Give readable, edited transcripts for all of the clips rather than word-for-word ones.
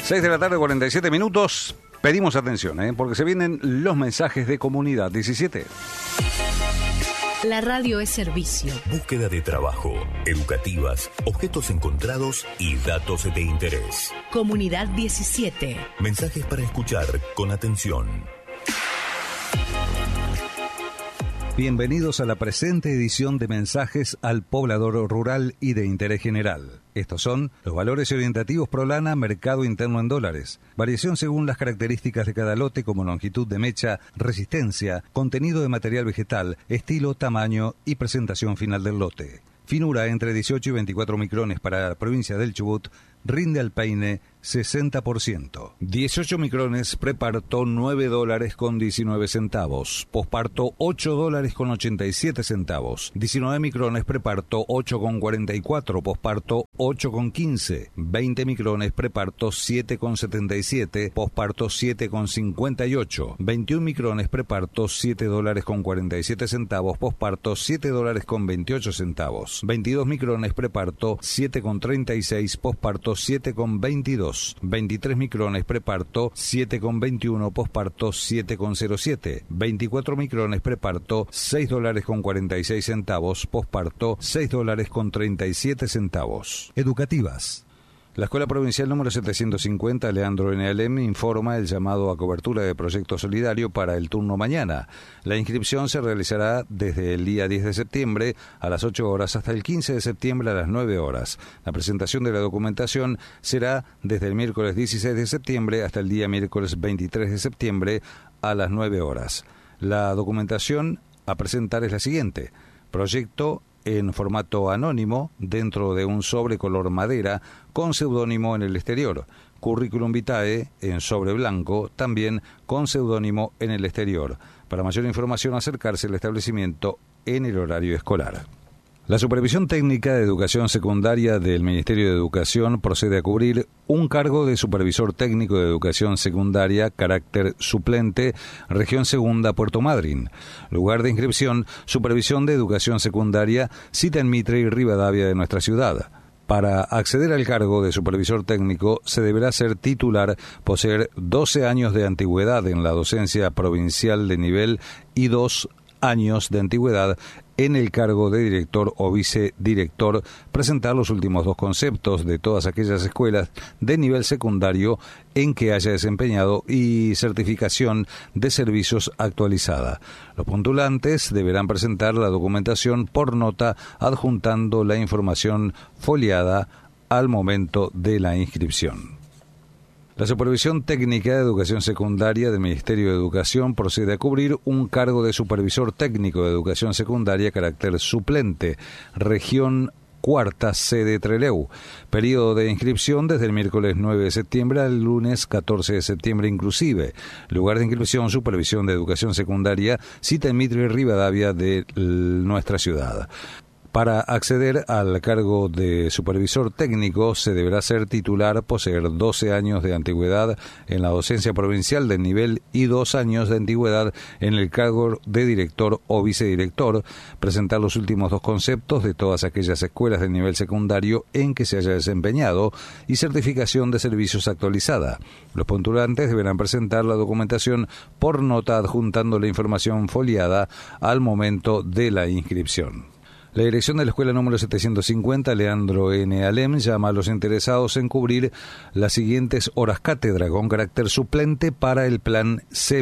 6 de la tarde, 47 minutos. Pedimos atención, porque se vienen los mensajes de Comunidad 17. La radio es servicio. Búsqueda de trabajo, educativas, objetos encontrados y datos de interés. Comunidad 17. Mensajes para escuchar con atención. Bienvenidos a la presente edición de Mensajes al Poblador Rural y de Interés General. Estos son los valores orientativos Prolana, mercado interno en dólares. Variación según las características de cada lote como longitud de mecha, resistencia, contenido de material vegetal, estilo, tamaño y presentación final del lote. Finura entre 18 y 24 micrones para la provincia del Chubut, rinde al peine 60%. 18 micrones preparto $9 con 19 centavos. Posparto $8 con 87 centavos. 19 micrones preparto 8 con 44. Posparto 8 con 15. 20 micrones preparto 7 con 77. Posparto 7 con 58. 21 micrones preparto $7 con 47 centavos. Posparto $7 con 28 centavos. 22 micrones preparto 7 con 36. Posparto 7 con 22. 23 micrones preparto 7 con 21. Posparto 7 con 07. 24 micrones preparto $6 con 46 centavos. Posparto $6 con 37 centavos. Educativas. La Escuela Provincial número 750, Leandro N. Alem, informa el llamado a cobertura de proyecto solidario para el turno mañana. La inscripción se realizará desde el día 10 de septiembre a las 8 horas hasta el 15 de septiembre a las 9 horas. La presentación de la documentación será desde el miércoles 16 de septiembre hasta el día miércoles 23 de septiembre a las 9 horas. La documentación a presentar es la siguiente: proyecto en formato anónimo dentro de un sobre color madera con seudónimo en el exterior. Currículum vitae en sobre blanco, también con seudónimo en el exterior. Para mayor información, acercarse al establecimiento en el horario escolar. La Supervisión Técnica de Educación Secundaria del Ministerio de Educación procede a cubrir un cargo de Supervisor Técnico de Educación Secundaria, carácter suplente, Región Segunda, Puerto Madryn. Lugar de inscripción, Supervisión de Educación Secundaria, cita en Mitre y Rivadavia de nuestra ciudad. Para acceder al cargo de supervisor técnico se deberá ser titular, poseer 12 años de antigüedad en la docencia provincial de nivel y 2 años de antigüedad en el cargo de director o vicedirector, presentar los últimos 2 conceptos de todas aquellas escuelas de nivel secundario en que haya desempeñado y certificación de servicios actualizada. Los postulantes deberán presentar la documentación por nota adjuntando la información foliada al momento de la inscripción. La Supervisión Técnica de Educación Secundaria del Ministerio de Educación procede a cubrir un cargo de Supervisor Técnico de Educación Secundaria, carácter suplente, Región Cuarta, sede Trelew. Periodo de inscripción desde el miércoles 9 de septiembre al lunes 14 de septiembre inclusive. Lugar de inscripción, Supervisión de Educación Secundaria, cita en Mitre y Rivadavia de nuestra ciudad. Para acceder al cargo de supervisor técnico se deberá ser titular, poseer 12 años de antigüedad en la docencia provincial del nivel y 2 años de antigüedad en el cargo de director o vicedirector, presentar los últimos 2 conceptos de todas aquellas escuelas del nivel secundario en que se haya desempeñado y certificación de servicios actualizada. Los postulantes deberán presentar la documentación por nota adjuntando la información foliada al momento de la inscripción. La dirección de la Escuela número 750, Leandro N. Alem, llama a los interesados en cubrir las siguientes horas cátedra con carácter suplente para el plan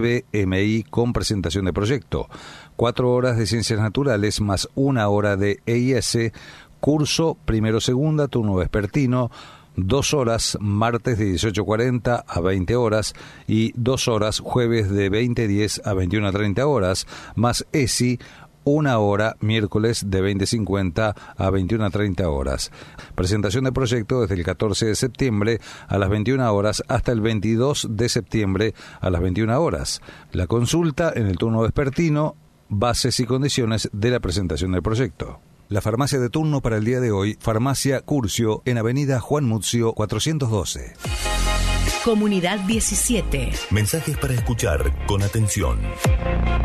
CBMI con presentación de proyecto. 4 horas de Ciencias Naturales más 1 hora de EIS, curso primero-segunda, turno vespertino, 2 horas martes de 18:40 a 20 horas y 2 horas jueves de 20:10 a 21:30 horas, más ESI, 1 hora miércoles de 20:50 a 21:30 horas. Presentación de proyecto desde el 14 de septiembre a las 21 horas hasta el 22 de septiembre a las 21 horas. La consulta en el turno vespertino, bases y condiciones de la presentación del proyecto. La farmacia de turno para el día de hoy, Farmacia Curcio, en Avenida Juan Muzio 412. Comunidad 17. Mensajes para escuchar con atención.